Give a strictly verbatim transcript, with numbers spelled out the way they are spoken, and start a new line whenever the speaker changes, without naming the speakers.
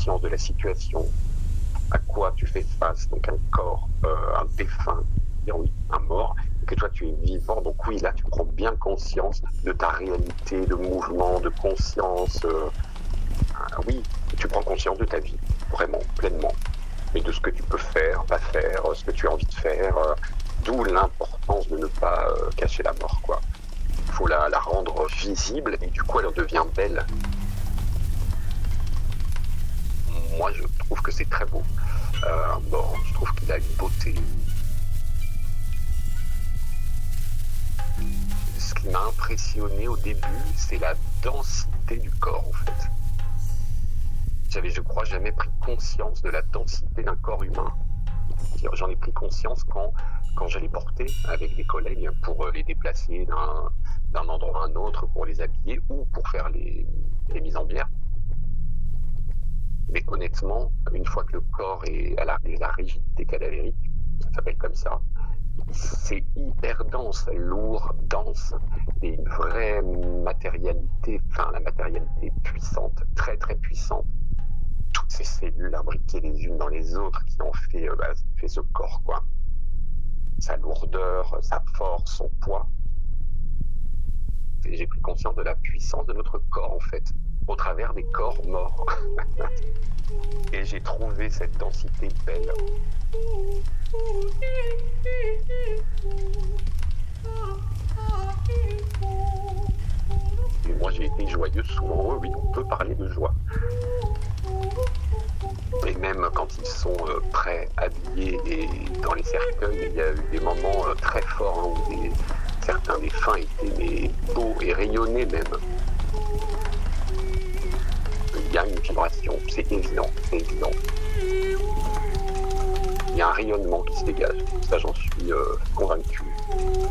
conscience de la situation à quoi tu fais face, donc un corps, euh, un défunt, un mort, et que toi tu es vivant, donc oui, là tu prends bien conscience de ta réalité, de mouvement, de conscience, euh, euh, oui, tu prends conscience de ta vie, vraiment, pleinement, et de ce que tu peux faire, pas faire, ce que tu as envie de faire, euh, d'où l'importance de ne pas euh, cacher la mort, quoi. Il faut la, la rendre visible, et du coup elle devient belle. Moi je trouve que c'est très beau, euh, un mort, je trouve qu'il a une beauté. Ce qui m'a impressionné au début, c'est la densité du corps, en fait. J'avais, je crois, jamais pris conscience de la densité d'un corps humain. J'en ai pris conscience quand, quand je les portais avec des collègues pour les déplacer d'un, d'un endroit à un autre, pour les habiller ou pour faire les, les mises en bière. Mais honnêtement, une fois que le corps est à la, la rigidité cadavérique, ça s'appelle comme ça, c'est hyper dense, lourd, dense, et une vraie matérialité, enfin la matérialité puissante, très très puissante. Toutes ces cellules imbriquées les unes dans les autres qui ont fait, euh, bah, fait ce corps, quoi. Sa lourdeur, sa force, son poids. Et j'ai pris conscience de la puissance de notre corps, en fait, au travers des corps morts. Et j'ai trouvé cette densité belle. Et moi j'ai été joyeux souvent, oui, on peut parler de joie. Et même quand ils sont euh, prêts, habillés et dans les cercueils, il y a eu des moments euh, très forts hein, où des, certains défunts étaient mais, beaux et rayonnaient même. Il y a une vibration, c'est évident, c'est évident. Il y a un rayonnement qui se dégage, ça j'en suis euh, convaincu.